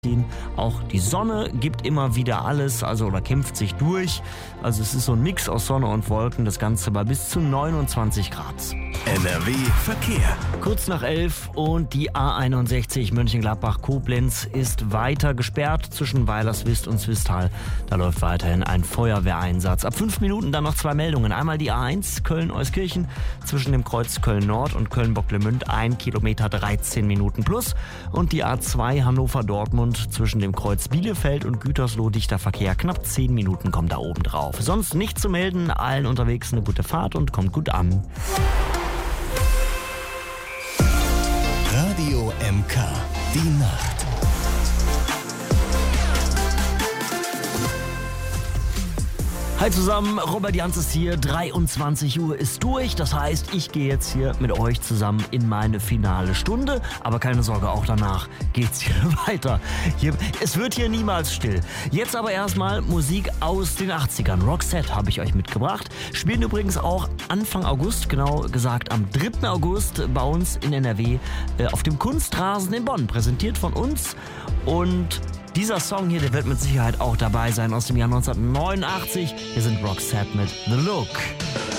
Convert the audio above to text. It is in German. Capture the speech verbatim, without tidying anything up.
Auch die Sonne gibt immer wieder alles, also oder kämpft sich durch. Also es ist so ein Mix aus Sonne und Wolken, das Ganze bei bis zu neunundzwanzig Grad. N R W Verkehr. Kurz nach elf und die A einundsechzig Mönchengladbach-Koblenz ist weiter gesperrt zwischen Weilerswist und Swisttal. Da läuft weiterhin ein Feuerwehreinsatz. Ab fünf Minuten dann noch zwei Meldungen. Einmal die A eins Köln-Euskirchen zwischen dem Kreuz Köln-Nord und Köln-Bocklemünd, ein Kilometer dreizehn Minuten plus. Und die A zwei Hannover-Dortmund zwischen dem Kreuz Bielefeld und Gütersloh, dichter Verkehr, knapp zehn Minuten kommt da oben drauf. Sonst nichts zu melden, allen unterwegs eine gute Fahrt und kommt gut an. Radio M K, die Nacht. Hi zusammen, Robert Jans ist hier, dreiundzwanzig Uhr ist durch, das heißt, ich gehe jetzt hier mit euch zusammen in meine finale Stunde, aber keine Sorge, auch danach geht's hier weiter. Hier, es wird hier niemals still. Jetzt aber erstmal Musik aus den achtzigern. Roxette habe ich euch mitgebracht, spielen übrigens auch Anfang August, genau gesagt am dritten August bei uns in N R W äh, auf dem Kunstrasen in Bonn, präsentiert von uns. Und dieser Song hier, der wird mit Sicherheit auch dabei sein, aus dem Jahr neunzehnhundertneunundachtzig. Hier sind Roxette mit The Look.